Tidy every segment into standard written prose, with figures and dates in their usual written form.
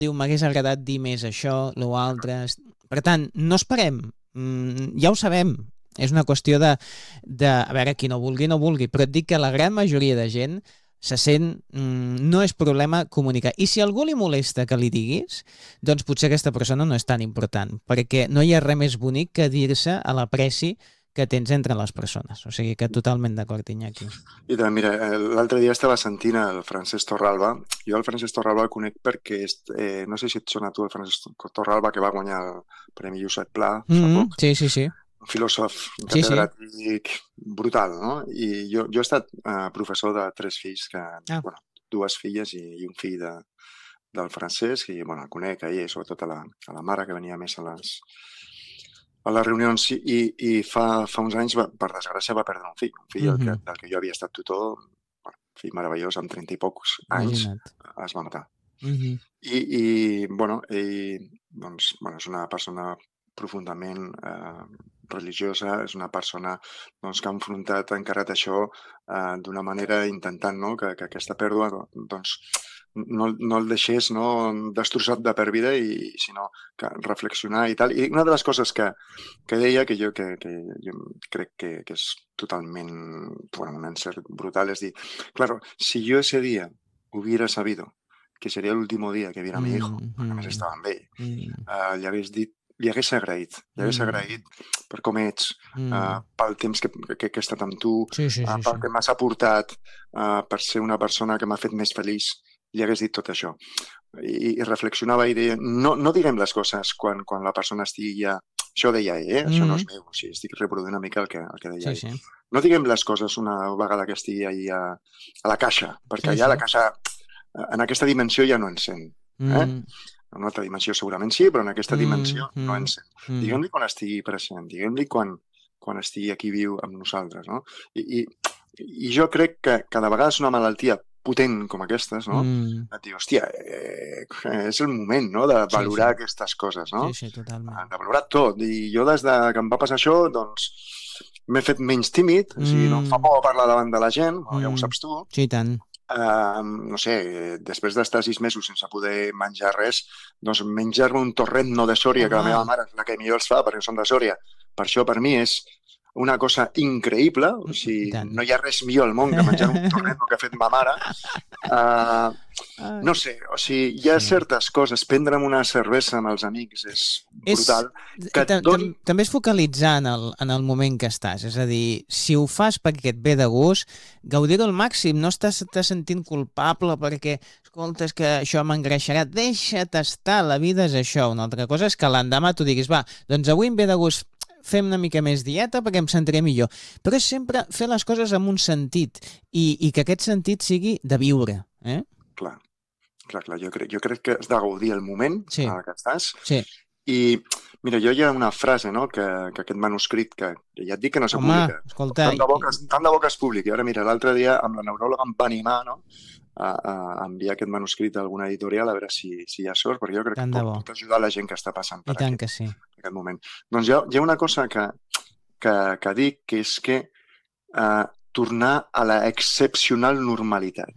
diu, m'hagués agradat dir més això, lo altre... Per tant, no esperem, ja ho sabem, és una qüestió de, a veure, qui no vulgui, però et dic que la gran majoria de gent se sent, no és problema comunicar. I si a algú li molesta que li diguis, doncs potser aquesta persona no és tan important, perquè no hi ha res més bonic que dir-se a l'apreci que tens entre les persones. O sigui que totalment d'acord, Iñaki. I també, mira, l'altre dia estava sentint el Francesc Torralba. Jo el Francesc Torralba el conec perquè, no sé si et sona tu el Francesc Torralba, que va guanyar el Premi Josep Pla fa poc. Sí. Un filòsof catedràtic brutal, no? I jo he estat professor de 3 fills, bueno, 2 filles i un fill del Francesc, i bueno, el conec a ell, sobretot a la mare, que venia més a les reunions, i fa uns anys, per desgràcia, va perdre un fill del que jo havia estat tutor, un fill meravellós, amb 30 i pocs anys, es va matar. I bueno, ell doncs, és una persona profundament religiosa, és una persona doncs, que ha encarat això d'una manera intentant que aquesta pèrdua doncs, no el deixés destrossat de per vida, sinó que reflexionar i tal. I una de les coses que deia, que jo crec que és totalment un encert brutal, és dir, claro, si yo ese día hubiera sabido que sería el último día que viera a mi hijo, perquè a més estava amb ell, li hagués agraït per com ets, pel temps que he estat amb tu, pel que m'has aportat, per ser una persona que m'ha fet més feliç, li hagués dit tot això. I reflexionava i deia, no diguem les coses quan la persona estigui ja... Això deia ell, això no és meu, o sigui, estic reproduint una mica el que deia ell. No diguem les coses una vegada que estigui ahí a la caixa, perquè ja la caixa, en aquesta dimensió ja no ens sent. En una altra dimensió segurament sí, però en aquesta dimensió no ens sent. Diguem-li quan estigui present, diguem-li quan estigui aquí viu amb nosaltres, no? I jo crec que de vegades una malaltia potent com aquestes, no? Et diu, hòstia, és el moment, no?, de valorar aquestes coses, no? Sí, totalment. De valorar tot. I jo des que em va passar això, doncs, m'he fet menys tímid, o sigui, no em fa por parlar davant de la gent, ja ho saps tu. Sí, tant. No sé, després d'estar 6 mesos sense poder menjar res, doncs menjar-me un torrent no de Sòria, que la meva mare és la que millor els fa, perquè són de Sòria. Per això, per mi, és una cosa increïble, o sigui, no hi ha res millor al món que menjar un torrent que ha fet ma mare. No sé, o sigui, hi ha certes coses, prendre'm una cervesa amb els amics és brutal. També és focalitzar en el moment que estàs, és a dir, si ho fas perquè et ve de gust, gaudir-ho al màxim, no estàs sentint culpable perquè, escolta, és que això m'engreixarà, deixa't estar, la vida és això. Una altra cosa és que l'endemà tu diguis, va, doncs avui em ve de gust, fem una mica més dieta perquè em sentiré millor. Però és sempre fer les coses amb un sentit i que aquest sentit sigui de viure. Clar. Jo crec que has de gaudir el moment en el que estàs. Sí. I, mira, hi ha una frase, no?, que aquest manuscrit, que ja et dic que no se publica. Escolta... Tant de bo que es publiqui. Ara, mira, l'altre dia amb la neuròloga em va animar, no?, a enviar aquest manuscrit a alguna editorial a veure si hi ha sort, perquè jo crec que pot ajudar la gent que està passant per aquest moment. Doncs hi ha una cosa que dic, que és que tornar a la excepcional normalitat.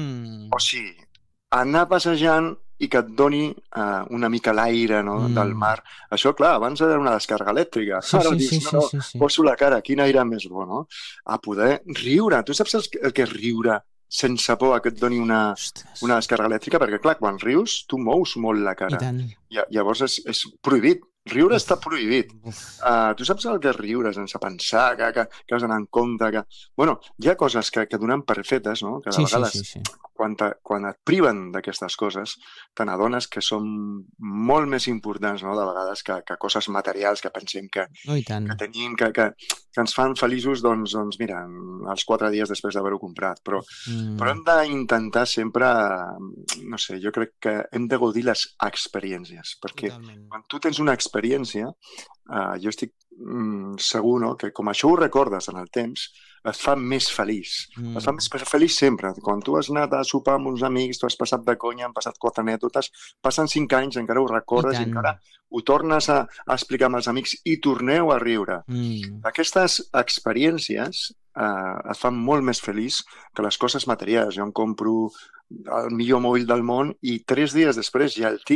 O sigui, anar passejant i que et doni una mica l'aire del mar. Això, clar, abans era una descàrrega elèctrica. Ara dius, poso la cara, quin aire més bo, no? A poder riure. Tu saps el que és riure sense por que et doni una descàrrega elèctrica? Perquè, clar, quan rius, tu mous molt la cara. Llavors és prohibit. Riure està prohibit. Tu saps el que és riure sense pensar, que has d'anar en compte, que... Bueno, hi ha coses que donen per fetes, no?, que de vegades, quan et priven d'aquestes coses, te n'adones que són molt més importants, no?, de vegades, que coses materials que pensem que tenim, que ens fan feliços, doncs mira, els 4 dies després d'haver-ho comprat. Però hem d'intentar sempre, no sé, jo crec que hem de gaudir les experiències, perquè quan tu tens una experiència, jo estic segur, no?, que com això ho recordes en el temps, et fa més feliç. Et fa més feliç sempre. Quan tu has anat a sopar amb uns amics, tu has passat de conya, han passat 4 anècdotes, passen 5 anys, encara ho recordes i encara ho tornes a explicar amb els amics i torneu a riure. Aquestes experiències et fan molt més feliç que les coses materials. Jo em compro el millor mòbil del món i 3 dies després ja el tinc